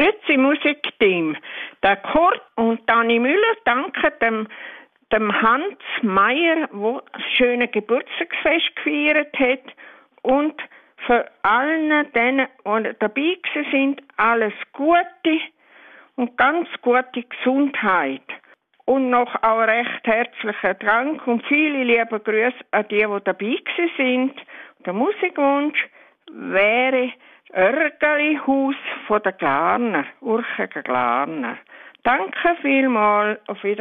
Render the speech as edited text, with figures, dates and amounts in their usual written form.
Grüezi Musikteam. Der Kurt und Dani Müller danken dem Hans Meier, der das schöne Geburtstagsfest gefeiert hat. Und für allen denen, die dabei sind, alles Gute und ganz gute Gesundheit. Und noch auch recht herzlichen Dank und viele liebe Grüße an die dabei sind. Der Musikwunsch wäre Örgeli-Haus von der Glarner, Urchiger Glarner. Danke vielmals, auf Wiedersehen.